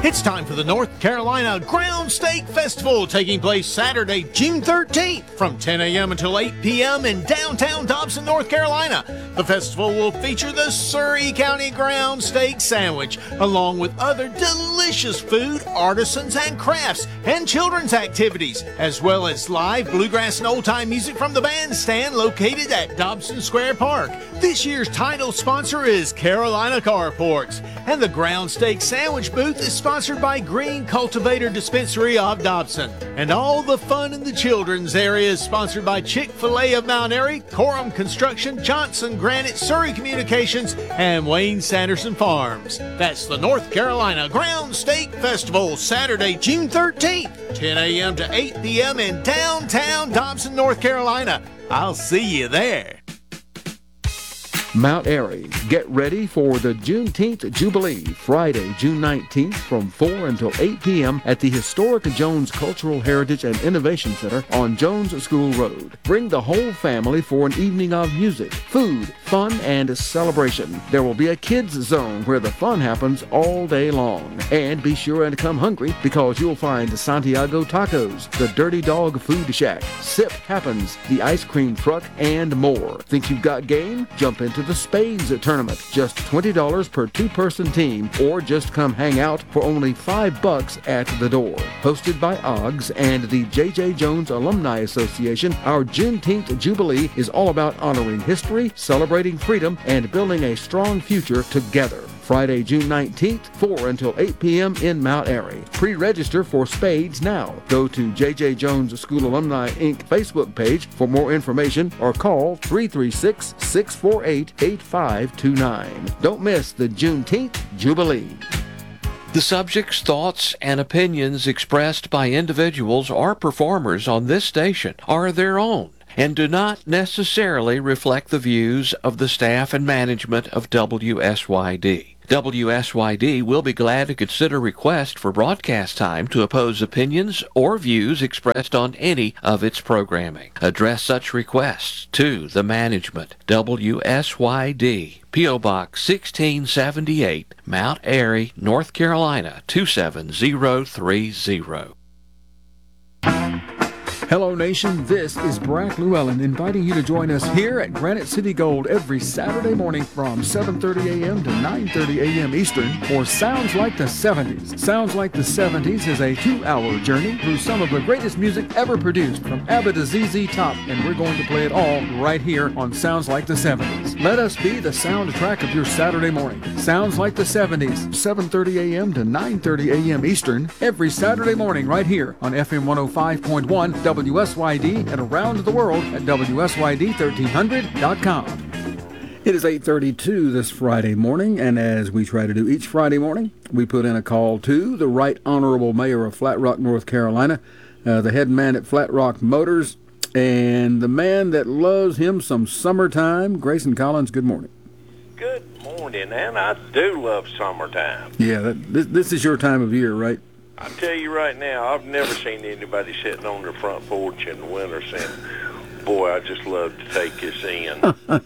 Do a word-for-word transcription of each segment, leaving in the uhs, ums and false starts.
It's time for the North Carolina Ground Steak Festival, taking place Saturday, June thirteenth from ten a.m. until eight p.m. in downtown Dobson, North Carolina. The festival will feature the Surry County Ground Steak Sandwich, along with other delicious food, artisans and crafts, and children's activities, as well as live bluegrass and old-time music from the bandstand located at Dobson Square Park. This year's title sponsor is Carolina Carports, and the Ground Steak Sandwich booth is sponsored by Green Cultivator Dispensary of Dobson. And all the fun in the children's area is sponsored by Chick-fil-A of Mount Airy, Coram Construction, Johnson Granite, Surry Communications, and Wayne Sanderson Farms. That's the North Carolina Ground Steak Festival, Saturday, June thirteenth, ten a.m. to eight p.m. in downtown Dobson, North Carolina. I'll see you there. Mount Airy, get ready for the Juneteenth Jubilee, Friday, June nineteenth from four until eight p.m. at the historic Jones Cultural Heritage and Innovation Center on Jones School Road. Bring the whole family for an evening of music, food, fun, and celebration. There will be a kids zone where the fun happens all day long. And be sure and come hungry because you'll find Santiago Tacos, the Dirty Dog Food Shack, Sip Happens, the ice cream truck, and more. Think you've got game? Jump into the Spades Tournament. Just twenty dollars per two-person team, or just come hang out for only five bucks at the door. Hosted by O G S and the J J Jones Alumni Association, our Juneteenth Jubilee is all about honoring history, celebrating freedom, and building a strong future together. Friday, June nineteenth, four until eight p.m. in Mount Airy. Pre-register for Spades now. Go to J J Jones School Alumni Incorporated Facebook page for more information or call three three six, six four eight, eight five two nine. Don't miss the Juneteenth Jubilee. The subjects, thoughts, and opinions expressed by individuals or performers on this station are their own and do not necessarily reflect the views of the staff and management of W S Y D. W S Y D will be glad to consider requests for broadcast time to oppose opinions or views expressed on any of its programming. Address such requests to the management, W S Y D, P O. Box sixteen seventy-eight, Mount Airy, North Carolina two seven zero three zero. Hello, Nation. This is Brack Llewellyn inviting you to join us here at Granite City Gold every Saturday morning from seven thirty a.m. to nine thirty a.m. Eastern for Sounds Like the seventies. Sounds Like the seventies is a two-hour journey through some of the greatest music ever produced from ABBA to Z Z Top, and we're going to play it all right here on Sounds Like the seventies. Let us be the soundtrack of your Saturday morning. Sounds Like the seventies, seven thirty a.m. to nine thirty a.m. Eastern, every Saturday morning right here on F M one oh five point one W S Y D and around the world at W S Y D thirteen hundred dot com. It is eight thirty-two this Friday morning, and as we try to do each Friday morning, we put in a call to the Right Honorable Mayor of Flat Rock, North Carolina, uh, the head man at Flat Rock Motors, and the man that loves him some summertime, Grayson Collins. Good morning. Good morning, and I do love summertime. Yeah, that, this, this is your time of year, right? I tell you right now, I've never seen anybody sitting on their front porch in the winter saying, boy, I just love to take this in.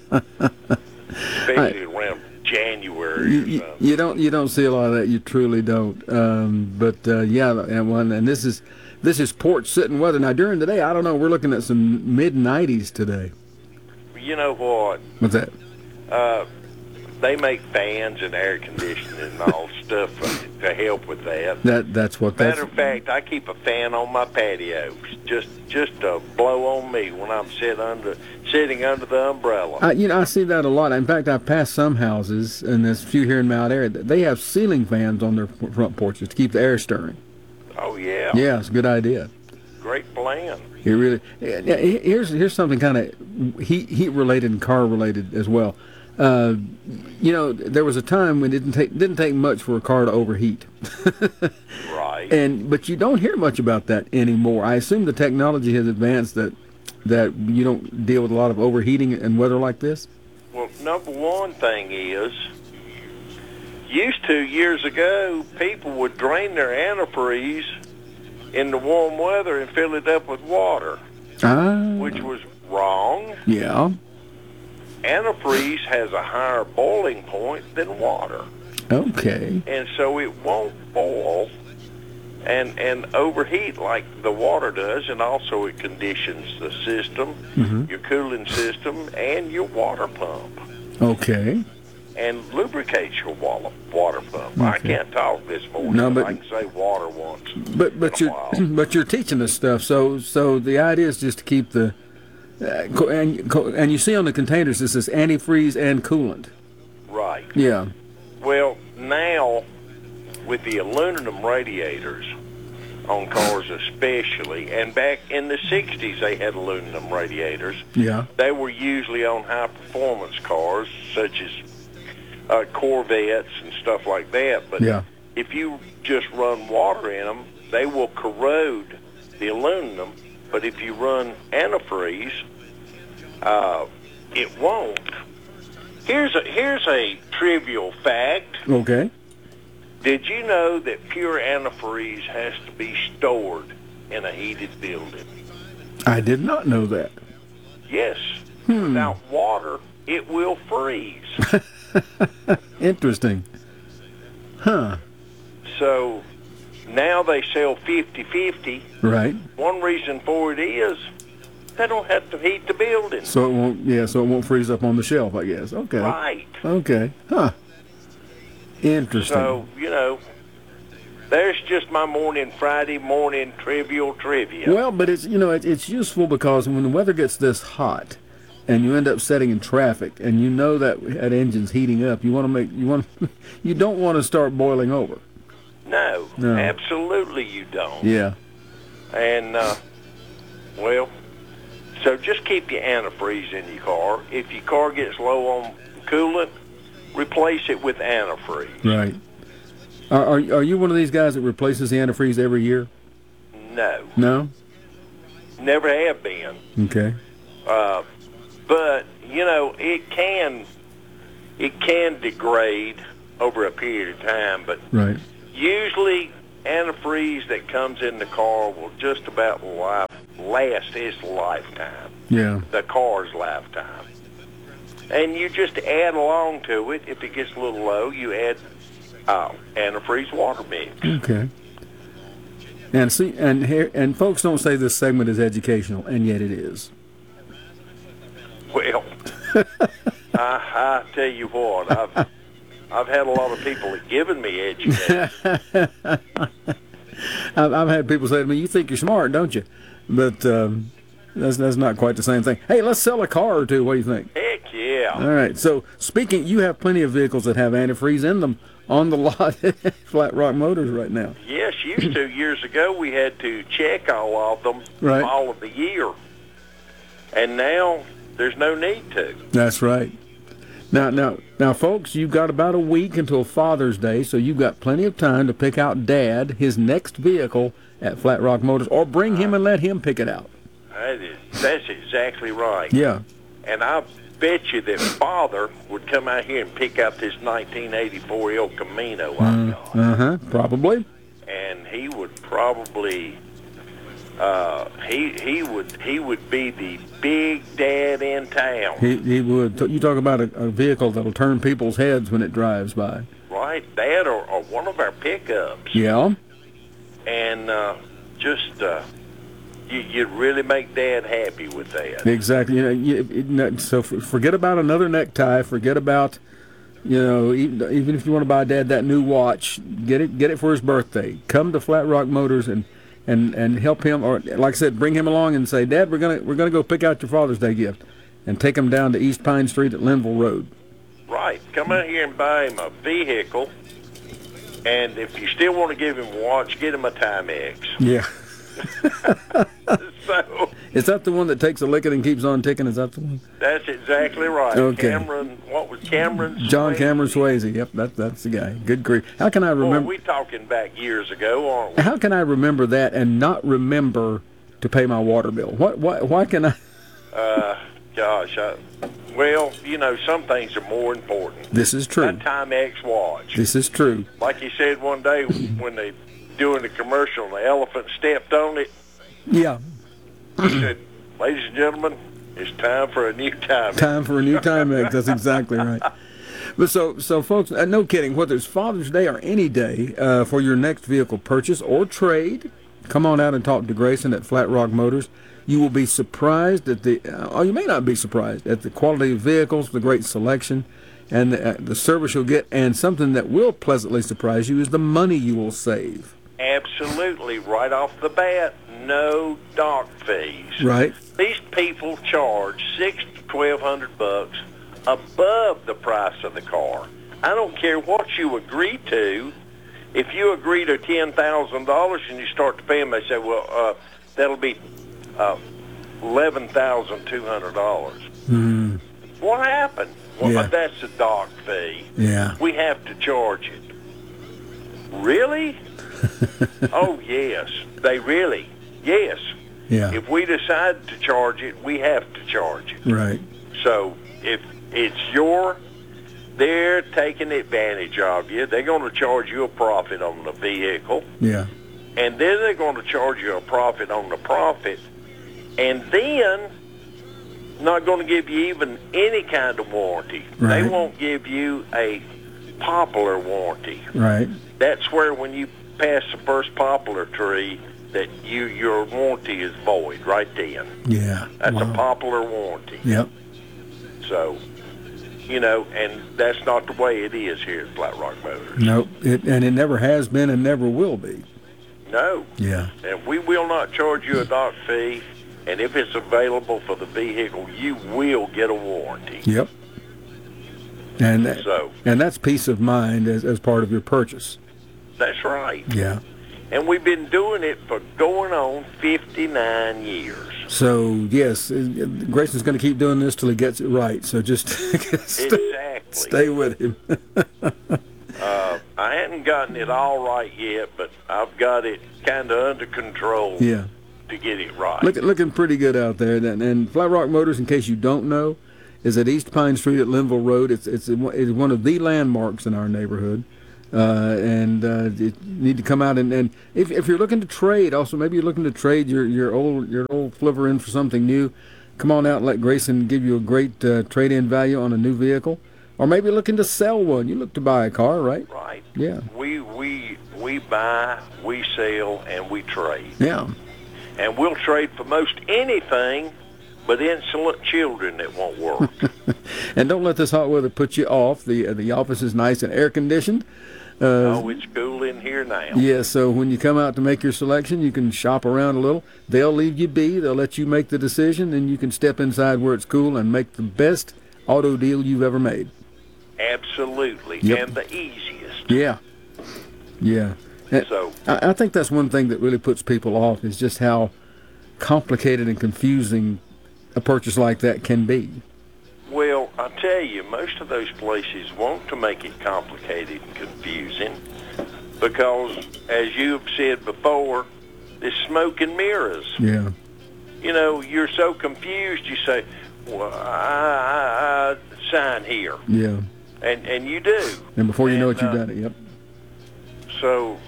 Especially I, around January you, or something. You don't, you don't see a lot of that. You truly don't. Um, but, uh, yeah, and, one, and this is this is porch sitting weather. Now, during the day, I don't know, we're looking at some mid nineties today. You know what? What's that? Uh, they make fans and air conditioning and all stuff to help with that. That that's what. Matter that's... of fact, I keep a fan on my patio just just to blow on me when I'm sit under sitting under the umbrella. Uh, you know, I see that a lot. In fact, I've passed some houses, and there's a few here in Mount Airy. They have ceiling fans on their front porches to keep the air stirring. Oh yeah. Yeah, it's a good idea. Great plan. It really. Here's here's something kind of heat heat related and car related as well. Uh, you know, there was a time when it didn't take didn't take much for a car to overheat. Right. And but you don't hear much about that anymore. I assume the technology has advanced that that you don't deal with a lot of overheating in weather like this. Well, number one thing is, used to years ago, people would drain their antifreeze in the warm weather and fill it up with water, Ah. which was wrong. Yeah. Antifreeze has a higher boiling point than water. Okay. And so it won't boil and and overheat like the water does, and also it conditions the system, Mm-hmm. your cooling system, and your water pump, Okay. and lubricates your water, water pump. I Okay. can't talk this morning, No, but but- I can say water once. But but in a you're while. but you're teaching us stuff. So so the idea is just to keep the uh, co- and co- and you see on the containers this is antifreeze and coolant. Right. Yeah. Well, now with the aluminum radiators on cars especially, and back in the sixties they had aluminum radiators. Yeah. They were usually on high-performance cars, such as uh, Corvettes and stuff like that. But Yeah. if you just run water in them, they will corrode the aluminum. But if you run antifreeze, uh, it won't. Here's a here's a trivial fact. Okay. Did you know that pure antifreeze has to be stored in a heated building? I did not know that. Yes. Hmm. Without water, it will freeze. Interesting. Huh. So now they sell fifty-fifty. Right. One reason for it is they don't have to heat the building. So it won't. Yeah. So it won't freeze up on the shelf, I guess. Okay. Right. Okay. Huh. Interesting. So, you know, there's just my morning, Friday morning trivial trivia. Well, but it's you know it, it's useful because when the weather gets this hot, and you end up sitting in traffic, and you know that that engine's heating up, you want to make you want you don't want to start boiling over. No, No. absolutely you don't. Yeah. And, uh, well, so just keep your antifreeze in your car. If your car gets low on coolant, replace it with antifreeze. Right. Are, are are you one of these guys that replaces the antifreeze every year? No, No. never have been. Okay. Uh, but you know, it can it can degrade over a period of time. But Right. usually, antifreeze that comes in the car will just about life, last its lifetime, Yeah. the car's lifetime. And you just add along to it. If it gets a little low, you add uh, antifreeze water mix. Okay. And see, and here, and folks don't say this segment is educational, and yet it is. Well, I, I tell you what, I've I've had a lot of people that given me education. I've, I've had people say to me, "You think you're smart, don't you?" But um, that's that's not quite the same thing. Hey, let's sell a car or two. What do you think? Heck yeah. All right. So speaking, you have plenty of vehicles that have antifreeze in them on the lot at Flat Rock Motors right now. Yes, used to years ago we had to check all of them Right. all of the year, and now there's no need to. That's right. Now, now, now, folks, you've got about a week until Father's Day, so you've got plenty of time to pick out Dad his next vehicle at Flat Rock Motors, or bring him and let him pick it out. That is, that's exactly right. Yeah. And I bet you that Father would come out here and pick out this nineteen eighty-four El Camino I've got. Uh huh. Probably. And he would probably uh, he he would he would be the big dad in town, He he would. You talk about a, a vehicle that'll turn people's heads when it drives by. right? That or, or one of our pickups, Yeah. and uh, just uh, you, you'd really make Dad happy with that. Exactly. You know, you, it, no- so f- forget about another necktie. Forget about, you know, even, even if you want to buy Dad that new watch, get it get it for his birthday. Come to Flat Rock Motors and, and, and help him, or like I said, bring him along and say, Dad, we're gonna we're gonna go pick out your Father's Day gift, and take him down to East Pine Street at Linville Road. Right. Come out here and buy him a vehicle, and if you still want to give him a watch, get him a Timex. Yeah. So Is that the one that takes a licking and keeps on ticking? Is that the one? that's exactly right. Okay. Cameron, what was Cameron? John Swayze? Cameron Swayze. Yep, that that's the guy. Good grief. How can I Boy, remember? we talking back years ago, aren't we? How can I remember that and not remember to pay my water bill? What? Why? Why can I? Uh, gosh, I, well, you know, some things are more important. This is true. That Timex watch. This is true. Like you said one day when they doing the commercial and the elephant stepped on it, Yeah. he said, ladies and gentlemen, it's time for a new Timex. Time for a new Timex. That's exactly right. But so, so folks, uh, no kidding, whether it's Father's Day or any day uh, for your next vehicle purchase or trade, come on out and talk to Grayson at Flat Rock Motors. You will be surprised at the, uh, or you may not be surprised at the quality of vehicles, the great selection, and the, uh, the service you'll get. And something that will pleasantly surprise you is the money you will save. Absolutely, right off the bat, no dock fees. Right. These people charge six to twelve hundred bucks above the price of the car. I don't care what you agree to. If you agree to ten thousand dollars and you start to pay them, they say, well, uh, that'll be uh, eleven thousand two hundred dollars. Mm. What happened? Well, Yeah. that's a dock fee. Yeah. We have to charge it. Really? Oh, yes. They really. Yes. Yeah. If we decide to charge it, we have to charge it. Right. So if it's your, they're taking advantage of you. They're going to charge you a profit on the vehicle, Yeah. and then they're going to charge you a profit on the profit, and then not going to give you even any kind of warranty. Right. They won't give you a poplar warranty. Right. That's where when you pass the first poplar tree, that you your warranty is void right then. Yeah. That's Wow. a poplar warranty. Yep. So, you know, and that's not the way it is here at Flat Rock Motors. Nope. It, and it never has been and never will be. No. Yeah. And we will not charge you a dock fee, and if it's available for the vehicle, you will get a warranty. Yep. And that, So, and that's peace of mind as, as part of your purchase. that's right. Yeah. And we've been doing it for going on fifty-nine years. So, yes, uh, Grayson's going to keep doing this till he gets it right. So just stay, Exactly. stay with him. uh, I hadn't gotten it all right yet, but I've got it kind of under control Yeah. to get it right. Look, looking pretty good out there. And, and Flat Rock Motors, in case you don't know, is at East Pine Street at Linville Road. It's it's it's one of the landmarks in our neighborhood. Uh, and uh, you need to come out and, and if if you're looking to trade, also maybe you're looking to trade your, your old your old flivver in for something new, come on out and let Grayson give you a great uh, trade-in value on a new vehicle, or maybe looking to sell one. You look to buy a car, right? Right. Yeah. We we we buy, we sell, and we trade. Yeah. And we'll trade for most anything but insolent children that won't work. And don't let this hot weather put you off. The uh, the office is nice and air conditioned. Uh, Oh, it's cool in here now. Yeah, so when you come out to make your selection, you can shop around a little. They'll leave you be. They'll let you make the decision, and you can step inside where it's cool and make the best auto deal you've ever made. Absolutely. Yep. And the easiest. Yeah. Yeah. And So, I, I think that's one thing that really puts people off is just how complicated and confusing a purchase like that can be. well, I tell you, most of those places want to make it complicated and confusing because, as you've said before, it's smoke and mirrors. Yeah. You know, you're so confused, you say, well, I, I, I sign here. Yeah. And and you do. And before you know it, And, you've uh, done it. Yep. So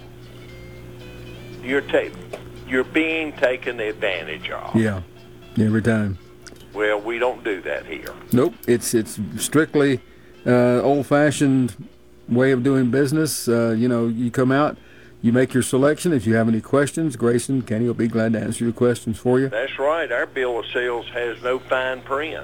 you're ta- you're being taken advantage of. Yeah. Every time. Well, we don't do that here. Nope. It's it's strictly uh, old-fashioned way of doing business. Uh, you know, you come out, you make your selection. If you have any questions, Grayson, Kenny will be glad to answer your questions for you. That's right. Our bill of sales has no fine print.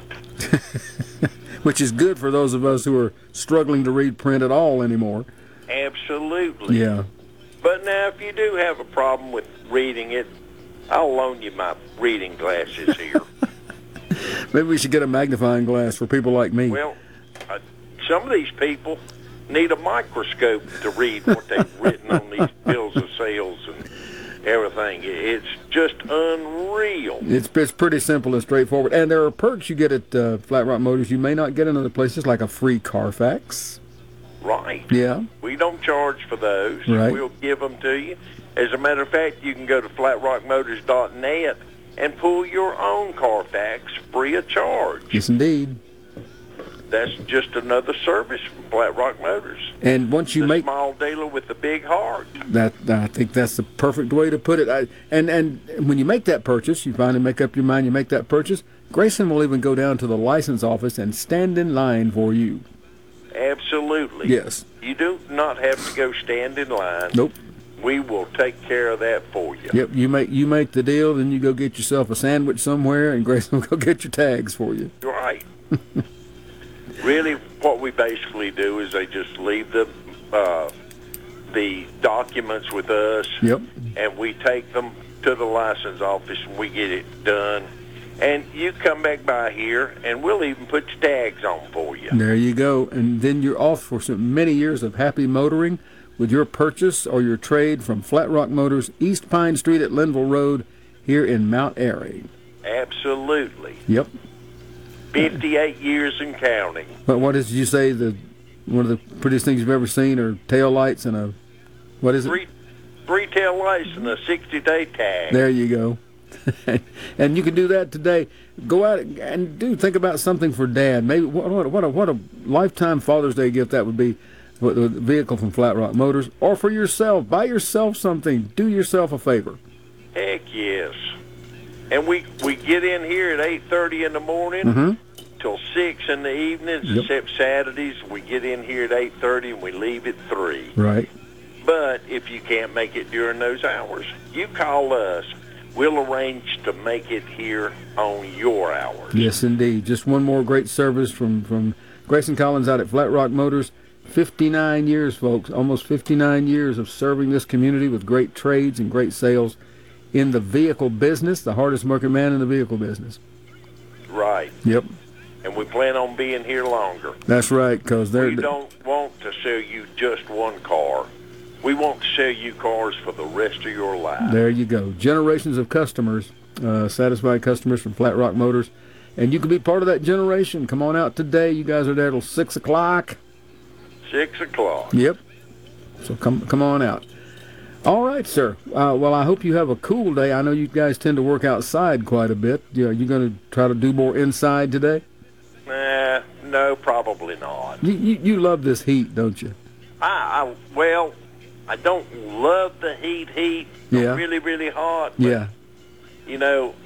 Which is good for those of us who are struggling to read print at all anymore. Absolutely. Yeah. But now, if you do have a problem with reading it, I'll loan you my reading glasses here. Maybe we should get a magnifying glass for people like me. Well, uh, some of these people need a microscope to read what they've written on these bills of sales and everything. It's just unreal. It's, it's pretty simple and straightforward. And there are perks you get at uh, Flat Rock Motors you may not get in other places, like a free Carfax. Right. Yeah. We don't charge for those. Right. We'll give them to you. As a matter of fact, you can go to flat rock motors dot net and pull your own Carfax free of charge. Yes, indeed. That's just another service from Flat Rock Motors. And once you The make small dealer with the big heart. that, I think that's the perfect way to put it. I, and and when you make that purchase, you finally make up your mind, you make that purchase, Grayson will even go down to the license office and stand in line for you. Absolutely. Yes. You do not have to go stand in line. Nope. We will take care of that for you. Yep. You make you make the deal, then you go get yourself a sandwich somewhere, and Grace will go get your tags for you. Right. Really, what we basically do is they just leave the uh, the documents with us. Yep. And we take them to the license office, and we get it done. And you come back by here, and we'll even put your tags on for you. There you go. And then you're off for some many years of happy motoring with your purchase or your trade from Flat Rock Motors, East Pine Street at Linville Road, here in Mount Airy. Absolutely. Yep. fifty-eight years and counting. But what did you say? The one of the prettiest things you've ever seen are tail lights and a, what is it? Three, three tail lights and a sixty-day tag. There you go. And you can do that today. Go out and do think about something for Dad. Maybe what, what, what, a, what a lifetime Father's Day gift that would be. With a vehicle from Flat Rock Motors, or for yourself. Buy yourself something. Do yourself a favor. Heck yes. And we we get in here at eight thirty in the morning Mm-hmm. till six in the evenings, Yep. except Saturdays. We get in here at eight thirty and we leave at three. Right. But if you can't make it during those hours, you call us. We'll arrange to make it here on your hours. Yes, indeed. Just one more great service from, from Grayson Collins out at Flat Rock Motors. fifty-nine years, folks. Almost fifty-nine years of serving this community with great trades and great sales in the vehicle business, the hardest working man in the vehicle business. Right. Yep. And we plan on being here longer. That's right, because they're... We don't want to sell you just one car. We want to sell you cars for the rest of your life. There you go. Generations of customers, uh, satisfied customers from Flat Rock Motors. And you can be part of that generation. Come on out today. You guys are there till six o'clock. Six o'clock. Yep. So come come on out. All right, sir. Uh, well, I hope you have a cool day. I know you guys tend to work outside quite a bit. You know, you going to try to do more inside today? Nah, no, probably not. You, you, you love this heat, don't you? I, I well, I don't love the heat. Heat. Yeah. Really, really hot. But, Yeah. You know,